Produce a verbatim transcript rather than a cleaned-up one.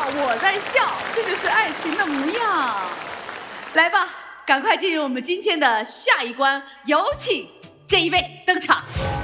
我在笑，这就是爱情的模样。来吧，赶快进入我们今天的下一关，有请这一位登场。